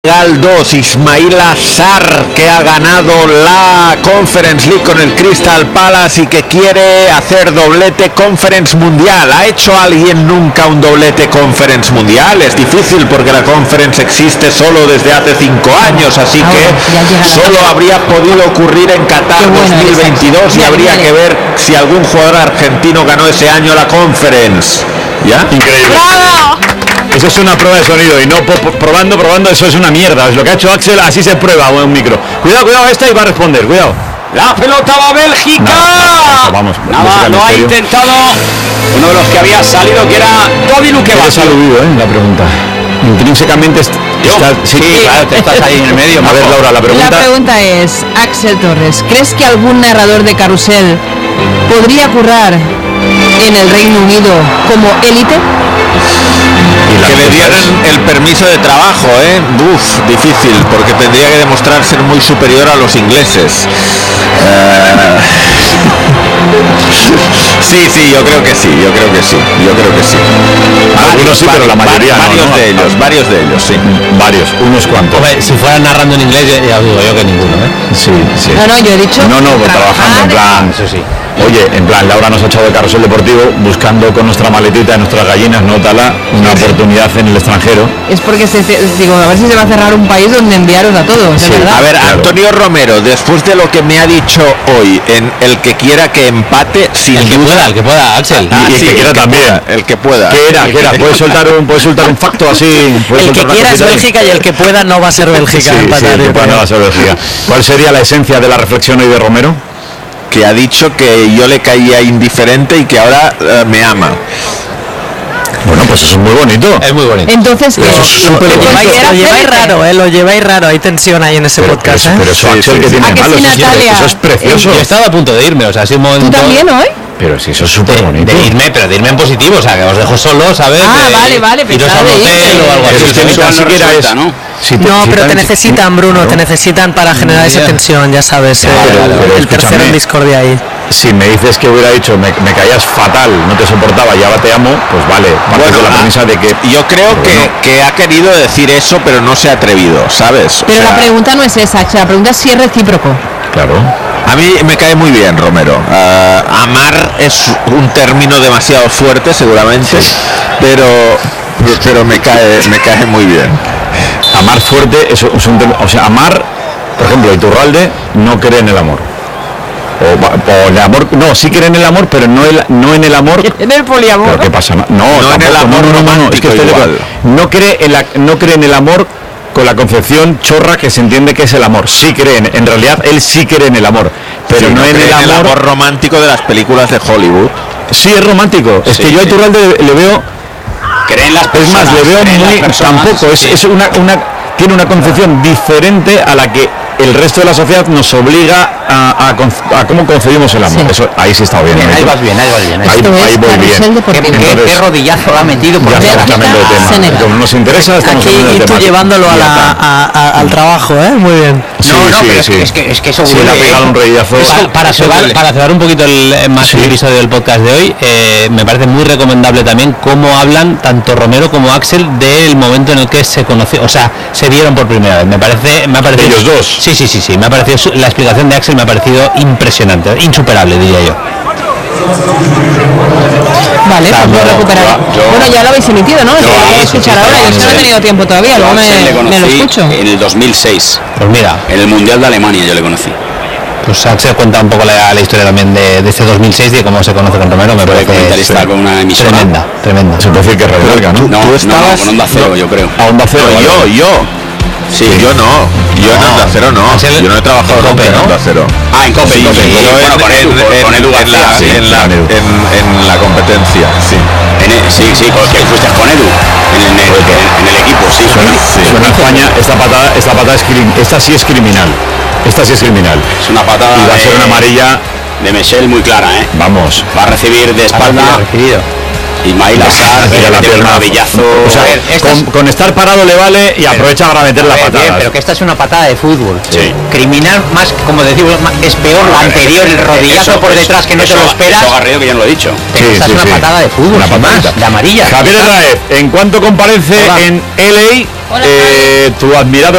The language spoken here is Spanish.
Senegal 2, Ismaila Sarr, que ha ganado la Conference League con el Crystal Palace y que quiere hacer doblete Conference Mundial. ¿Ha hecho alguien nunca un doblete Conference Mundial? Es difícil porque la Conference existe solo desde hace 5 años, así que solo habría podido ocurrir en Qatar 2022 y habría que ver si algún jugador argentino ganó ese año la Conference. ¿Ya? Increíble. ¡Bravo! Eso es una prueba de sonido y no probando, eso es una mierda. Es lo que ha hecho Axel, así se prueba un micro. Cuidado, esta y va a responder, cuidado. La pelota va a Bélgica. Vamos, lo ha intentado uno de los que había salido, que era Toby Luqueva. Es aludido, la pregunta. Intrínsecamente está, sí, claro, te estás ahí en el medio. A ver, Laura, la pregunta es, Axel Torres, ¿crees que algún narrador de carrusel podría currar en el Reino Unido como élite? Que le dieran el permiso de trabajo, difícil, porque tendría que demostrar ser muy superior a los ingleses. Sí, yo creo que sí. Algunos sí, pero la mayoría varios de ellos, sí. Unos cuantos. Hombre, si fueran narrando en inglés, ya digo yo que ninguno, Sí. No, yo he dicho... No, trabajando en plan... Eso sí. Oye, en plan, Laura nos ha echado de carrusel deportivo buscando con nuestra maletita y nuestras gallinas, nótala, una oportunidad en el extranjero. Es porque digo, a ver si se va a cerrar un país donde enviaros a todos, ¿verdad? A ver, claro. Antonio Romero, después de lo que me ha dicho hoy, en el que quiera que empate, sin el que pueda, Axel. Y el que quiera también. El que pueda. ¿Qué era? ¿Puedes soltar un facto así? El que quiera es Bélgica y el que pueda no va a ser Bélgica. El que pueda no va a ser Bélgica. ¿Cuál sería la esencia de la reflexión hoy de Romero? Que ha dicho que yo le caía indiferente y que ahora me ama. Bueno, pues eso es muy bonito. Es muy bonito. Entonces, lo lleváis raro, hay tensión ahí en ese podcast. Pero eso, Axel, que tiene malo, eso es precioso. Yo estaba a punto de irme, o sea, ha sido un momento... ¿Tú también hoy? Pero si eso es súper bonito. De irme en positivo, o sea, que os dejo solo, ¿sabes? Vale, iros a un hotel o algo así. No, pero te necesitan, Bruno, te necesitan para generar esa tensión, ya sabes, el tercero en discordia ahí. Si me dices que hubiera dicho me caías fatal, no te soportaba y ahora te amo, pues vale, parte de la premisa de que... Yo creo que ha querido decir eso, pero no se ha atrevido, ¿sabes? Pero la pregunta no es esa, la pregunta es si es recíproco. Claro. A mí me cae muy bien Romero. Amar es un término demasiado fuerte, seguramente, pero me cae muy bien. Amar fuerte es un tema, o sea, amar, por ejemplo, Iturralde no cree en el amor. O el amor, no, sí cree en el amor, pero no en el amor. En el poliamor. ¿Pero qué pasa? No, en el amor no, es que no cree en el amor con la concepción chorra que se entiende que es el amor. Sí cree, en realidad él sí cree en el amor, pero no en el amor romántico de las películas de Hollywood. Sí, es romántico. Es que yo a Iturralde le veo... Creen las personas. Es más, le veo muy... Tampoco, es una tiene una concepción diferente a la que el resto de la sociedad nos obliga a cómo concebimos el amor. Eso, ahí sí está bien. Ahí vas bien. Ahí voy bien. ¿Qué rodillazo ha metido por ya estamos cambiando de tema. Como nos interesa, estamos aquí y tú llevándolo al trabajo, Muy bien. Es que eso sí, le ha pegado un rodillazo. Para cerrar un poquito el episodio del podcast de hoy, me parece muy recomendable también cómo hablan tanto Romero como Axel del momento en el que se conoció, o sea, se vieron por primera vez. Me ha parecido ellos dos. Sí, me ha parecido, la explicación de Axel me ha parecido impresionante, insuperable, diría yo. Vale, pues lo recuperaré. Bueno, ya lo habéis emitido, ¿no? Lo voy a escuchar ahora, yo no he tenido tiempo todavía, luego me lo escucho. En el 2006. Pues mira. En el Mundial de Alemania yo le conocí. Pues Axel cuenta un poco la historia también de este 2006, de cómo se conoce con Romero. Me parece comentarista con una emisora tremenda. Se puede decir que es Radio Larga, ¿no? No, con Onda Cero, yo creo. A Onda Cero. Yo. Sí, yo no. Yo en Onda Cero no. Yo no he trabajado en Onda Cero. En COPE. Con Edu García. En la competencia, sí. Sí, porque fuiste con Edu en el equipo, sí. Suena España, esta sí es criminal. Es una patada. Y va a ser una amarilla de Michel muy clara, Vamos. Va a recibir de espalda Ismail Assar, la de un pierna. rabillazo. O sea, con estar parado le vale y aprovecha para meter la patada. Pero que esta es una patada de fútbol. Sí. Criminal más, como decimos, es peor lo anterior, el rodillazo por detrás que no te lo esperas. Eso, Garrido, que ya no lo he dicho. Pero esta es una patada de fútbol, una sin patadita. más, de amarilla. Javier Hernández, en cuanto comparece en LA, tu admirado